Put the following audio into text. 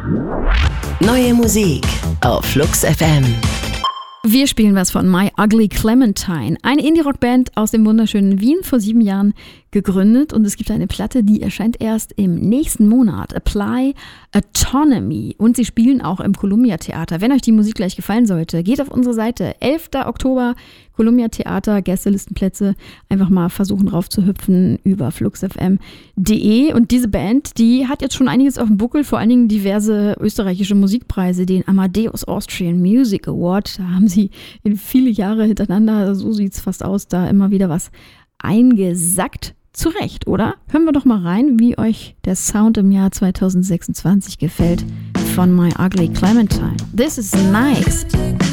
Neue Musik auf Flux FM. Wir spielen was von My Ugly Clementine, eine Indie-Rock-Band aus dem wunderschönen Wien, vor 7 Jahren gegründet, und es gibt eine Platte, die erscheint erst im nächsten Monat, Apply Autonomy, und sie spielen auch im Columbia Theater. Wenn euch die Musik gleich gefallen sollte, geht auf unsere Seite, 11. Oktober, Columbia Theater, Gästelistenplätze, einfach mal versuchen raufzuhüpfen über fluxfm.de. Und diese Band, die hat jetzt schon einiges auf dem Buckel, vor allen Dingen diverse österreichische Musikpreise, den Amadeus Austrian Music Award, da haben sie in viele Jahre hintereinander, so sieht's fast aus, da immer wieder was eingesackt. Zu Recht, oder? Hören wir doch mal rein, wie euch der Sound im Jahr 2026 gefällt von My Ugly Clementine. This is nice.